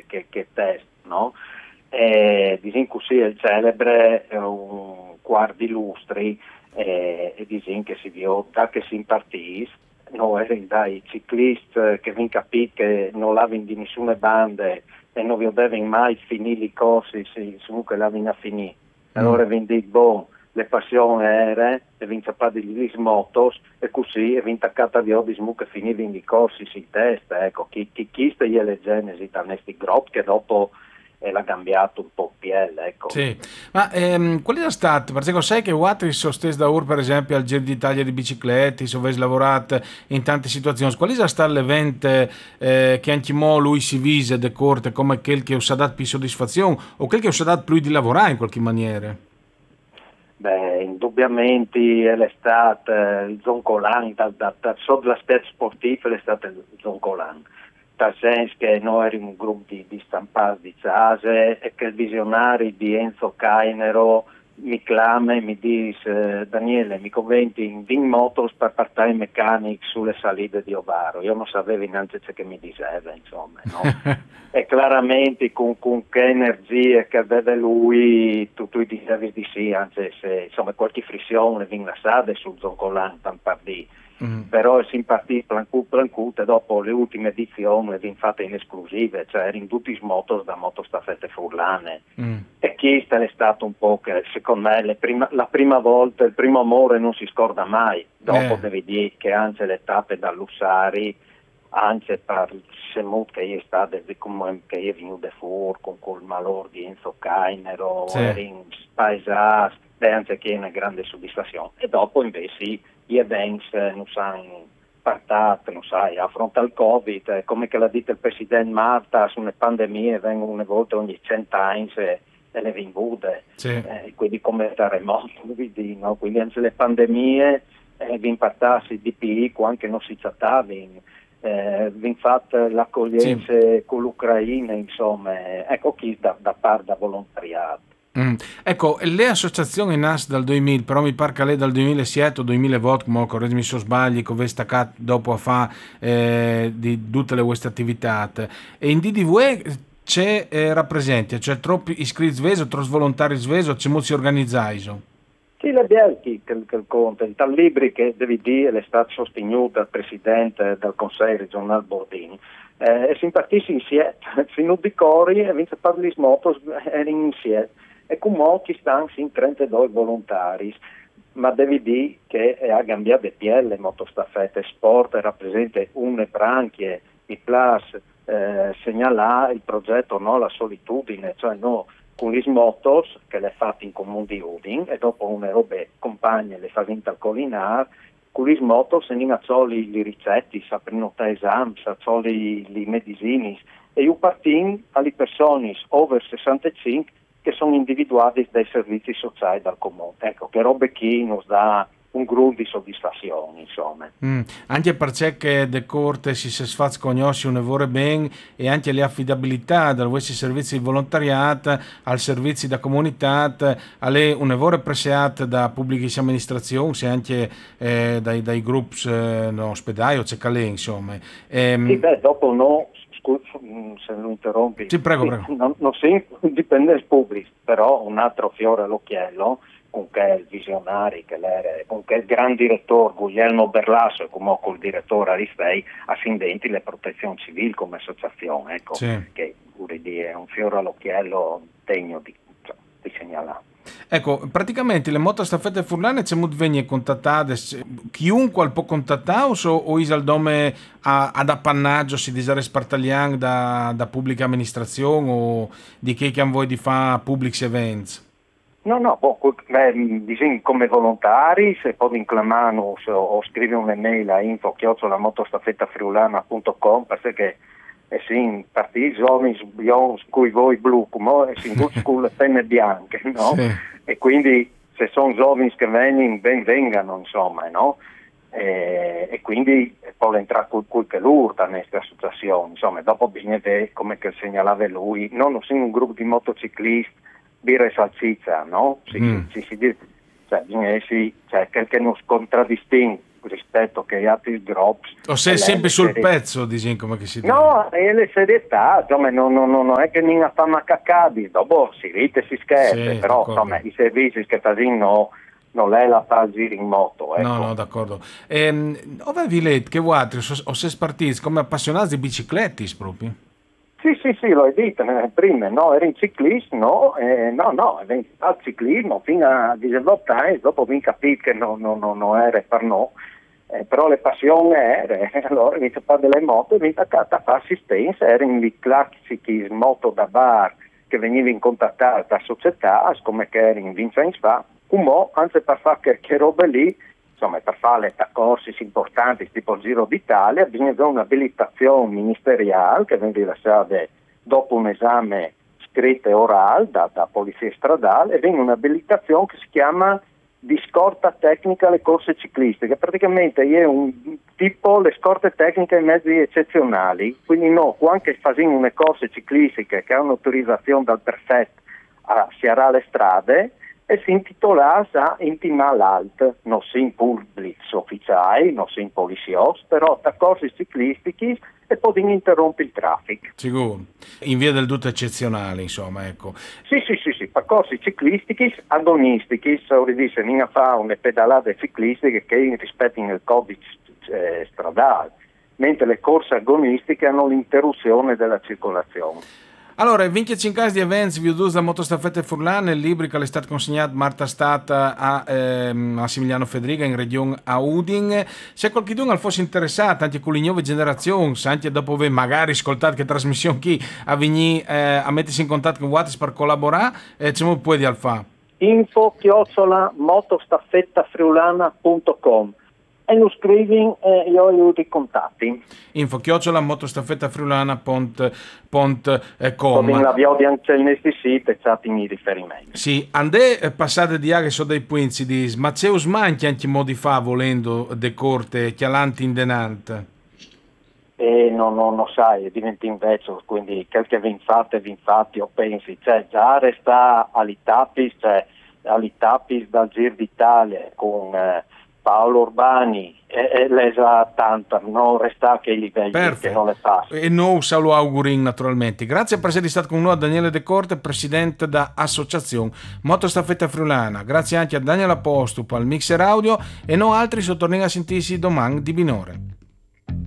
che test, no? Disin così è il celebre un quarti illustri e disin che si vio da che si impartis no, erano dai ciclisti che vi capito che non l'avevano di nessuna bande e non vi avevano mai finito i corsi, comunque l'avevano finito. Allora vi detto, le passioni erano, e vi incappati gli motos, e così e vi intaccata di odismo che finivano i corsi si testa, ecco, chi sta le genesi da questi gruppi che dopo l'ha cambiato un po' piel, ecco. Sì, ma qual è stato? Perché sai che Watri sono stesso da per esempio al Giro d'Italia di biciclette, se avete lavorato in tante situazioni, qual è stato l'evento che anche mo lui si vise de corte come quel che us ha dato più soddisfazione o quel che us ha dato più di lavorare in qualche maniera? Beh, indubbiamente è l'estate, il Zoncolan, sotto l'aspetto sportivo è stato il Zoncolan. Nel senso che noi eravamo un gruppo di stampati di Zase e che il visionario di Enzo Cainero mi chiama e mi dice Daniele, mi conventi in 20 motos per partire mechanic sulle salite di Ovaro. Io non sapevo innanzi che mi diceva, insomma, no? E chiaramente con che energie che aveva lui, tu dicevi di sì, anzi se insomma qualche frizione viene lasciata sul Zoncolan, per dire. Però si partì plancut e dopo le ultime edizioni le fatte in esclusive, cioè erano tutti motos da motostaffette furlane. E questo è stato un po' che secondo me la prima volta, il primo amore non si scorda mai, dopo devi dire che anche le tappe da Lussari, anche per semut che è stato come che è venuto fuori con col malor di Enzo Cainero, Sì. in paesaggi, anche che è una grande soddisfazione. E dopo invece gli eventi non sanno partate, non sai, affronta il Covid, come che l'ha detto il Presidente Marta, su una pandemie vengono una volta ogni 100 anni e le vingute, Sì. quindi come terremoto, no? Quindi anche le pandemie vi impattassi di più, anche non si trattavi, vi fatta Sì. l'accoglienza con l'Ucraina, insomma, ecco chi da parte da volontariato. Mm. Ecco, le associazioni nasce dal 2000, però mi pare che lei dal 2007 o 2008, come correggimi se sbagli, che avete staccato dopo a fare di tutte le vostre attività. E in DDV c'è rappresenti, c'è troppi iscritti sveso, troppi volontari sveso, c'è molti organizzati. Sì, le Bianchi che il conto, il tal libri che devi dire è stato sostenuto dal Presidente del Consiglio regionale Bordini. E si impartisce insieme, fino di cori e vince per gli motos erano insieme. E con molti stanno in 32 volontari, ma devi dire che ha cambiato di pielle motostaffette, sport rappresenta une branchie, i plus segnalare il progetto no la solitudine, cioè no con gli motos che le fatti in comune di Udin e dopo una robe compagne le fa vinta al Colinar, con gli motos e non soli le ricette, saprino esami, soli le medicine e io partin alle persone over 65 che sono individuati dai servizi sociali dal comune. Ecco, che robe chi nos dà un gruppo di soddisfazione, insomma. Anche perché de corte si fa conoscere un lavoro bene e anche le affidabilità dal vostro servizio di volontariato al servizio da comunità alle un lavoro presiato da pubbliche amministrazioni e anche dai gruppi no, ospedali o cecalè insomma. Sì, beh, dopo no, scusa se lo interrompi, Sì, prego, sì, prego. non si dipende pubblico, però un altro fiore all'occhiello, con che il visionario, con che il gran direttore Guglielmo Berlasso, come col direttore Aristei, assindenti le protezioni civili come associazione, ecco, Sì. che vorrei dire, è un fiore all'occhiello degno di segnalare. Ecco, praticamente le motostaffette furlane c'è molto venire contattate, chiunque può contattare o is al nome ad appannaggio si disare spartagliang da pubblica amministrazione o di che hanno voi di fare public events? No, come volontari, se poi inclamano o scrive un'email a info@motostaffettafriulana.com perché sì, partiti giovani bions cui voi blu, come si con le penne bianche, no? Sì. E quindi se sono giovani che vengono, ben vengano, insomma, no? E quindi poi entrare quel che l'urta in queste associazioni, insomma, dopo bisogna vedere come che segnalava lui, non sono un gruppo di motociclisti birra e salsiccia, no? Si dice, cioè, bisogna essere, cioè, quel che non contraddistingue rispetto che altri drops. O sei sempre sul pezzo, dici, come che si dice? No, è la serietà, insomma, non è che non fa maccacadi, dopo si ride e si scherza, Sì, però d'accordo. insomma i servizi che fanno non è la fa giri in moto. Ecco. No, d'accordo. Ove vi letto che voi altri o sei partiti come appassionati di bicicletti proprio? Sì, l'ho detto prima, no, ero in ciclista, no, ero al ciclismo fino a 18 anni, dopo mi capito che non era per noi, però le passioni era, allora ho iniziato a fare delle moto e mi sono a fare assistenza, ero in di classici moto da bar che venivano contattate da società, come che ero in Vincenzo fa, anzi per fare che robe lì, insomma per fare corsi importanti tipo il Giro d'Italia bisogna avere un'abilitazione ministeriale che viene rilasciata dopo un esame scritto e orale da polizia stradale e viene un'abilitazione che si chiama di scorta tecnica alle corse ciclistiche, praticamente è un tipo le scorte tecniche ai mezzi eccezionali, quindi no, anche facendo une corse ciclistiche che hanno autorizzazione dal prefetto a sciarare le strade e si intitola a intimare l'alt, non si in pubblici ufficiali, non si in poliziotti, però da corsi ciclistici e poi interrompe il traffico. Sicuro, in via del tutto eccezionale, insomma, ecco. Sì, percorsi ciclistici agonistici, dice, non fa una pedalate ciclistiche che rispettano il codice stradale, mentre le corse agonistiche hanno l'interruzione della circolazione. Allora, 25 anni di eventi vi da Motostaffette Furlan, il libro che è stato consegnato Marta Stata a Massimiliano Federica in regione a Udin. Se qualcuno fosse interessato, anche con le nuove generazioni, anche dopo aver magari ascoltato che trasmissione chi a venire a mettersi in contatto con Wattis per collaborare, come può dire al fa? info@motostaffettafriulana.com e lo scrivi e io aiuto i contatti. info@motostaffettafriulana.com. Con la via di Ancelnesti sito e i riferimenti. Sì, andè passate di che so dei punti di ma c'è usmanchi anche modi fa volendo de corte chialanti in denant. E non sai, diventa invece, quindi quel che vi infatti o pensi, cioè già resta all'Itapis dal Giro d'Italia con Paolo Urbani e l'esa tanta, non resta che i livelli che non le passa. E noi se lo auguriamo naturalmente. Grazie per essere stato con noi a Daniele De Corte, presidente da Associazione Motostaffetta Friulana. Grazie anche a Daniela Postup al mixer audio e noi altri sottorniamo a sentirsi domani di Binore.